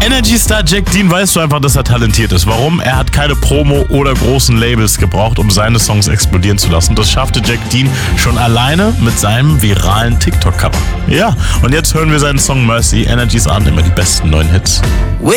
Energy Star Jack Dean, weißt du einfach, dass er talentiert ist. Warum? Er hat keine Promo oder großen Labels gebraucht, um seine Songs explodieren zu lassen. Das schaffte Jack Dean schon alleine mit seinem viralen TikTok-Cover. Ja, und jetzt hören wir seinen Song Mercy. Energy ist an, immer die besten neuen Hits.